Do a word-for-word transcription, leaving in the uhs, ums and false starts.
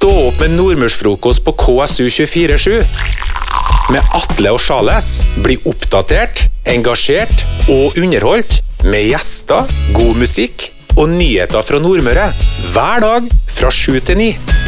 Stå opp med nordmørsfrokost på K S U tjuefire sju. Med Atle og Charles. Bli oppdatert, engasjert og underholdt. Med gjester, god musikk og nyheter fra Nordmøre. Hver dag fra sju til ni.